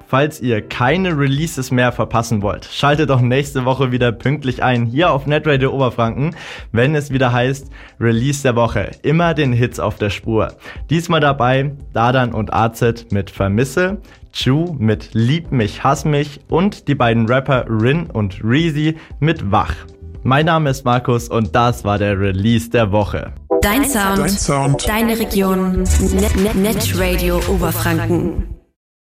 Falls ihr keine Releases mehr verpassen wollt, schaltet doch nächste Woche wieder pünktlich ein, hier auf Netradio Oberfranken, wenn es wieder heißt Release der Woche. Immer den Hits auf der Spur. Diesmal dabei Dadan und AZ mit Vermisse, Chu mit Lieb mich, hass mich und die beiden Rapper Rin und Reezy mit Wach. Mein Name ist Markus und das war der Release der Woche. Dein Sound, deine Region, Netradio Oberfranken.